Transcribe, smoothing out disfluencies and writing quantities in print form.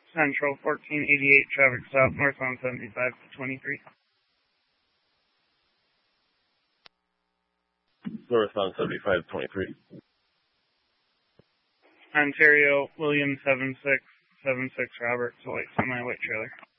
Central 1488, traffic stop, northbound 75 to 23. Northbound 75 to 23. Ontario, William 7676 Robert, so white semi-white trailer.